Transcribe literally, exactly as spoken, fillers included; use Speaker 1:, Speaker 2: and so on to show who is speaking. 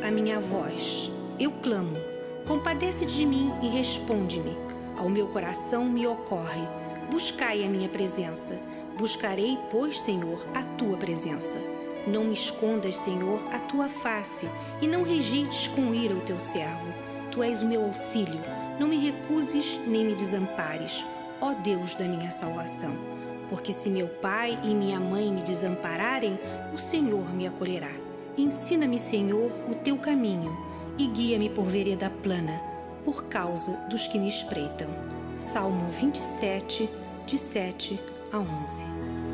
Speaker 1: a minha voz. Eu clamo. Compadece de mim e responde-me. Ao meu coração me ocorre. Buscai a minha presença. Buscarei, pois, Senhor, a tua presença. Não me escondas, Senhor, a tua face, e não rejeites com ira o teu servo. Tu és o meu auxílio. Não me recuses nem me desampares, ó Deus da minha salvação. Porque se meu pai e minha mãe me desampararem, o Senhor me acolherá. Ensina-me, Senhor, o teu caminho, e guia-me por vereda plana, por causa dos que me espreitam. Salmo vinte e sete, de sete a onze.